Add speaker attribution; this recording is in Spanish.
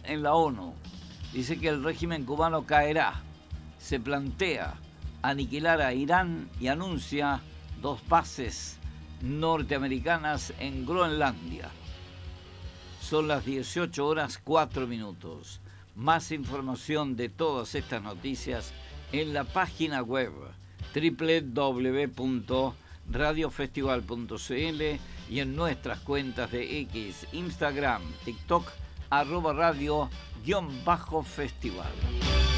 Speaker 1: en la ONU. Dice que el régimen cubano caerá. Se plantea aniquilar a Irán y anuncia 2 bases norteamericanas en Groenlandia. Son las 18:04. Más información de todas estas noticias en la página web www.radiofestival.cl y en nuestras cuentas de X, Instagram, TikTok, @radio_festival.